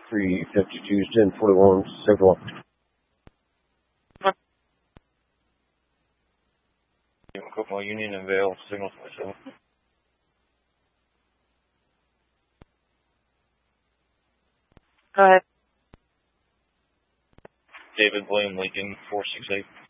352 1041 Signal. Cookville Union and Vale, Signal 27. Go ahead. David William Lincoln 468.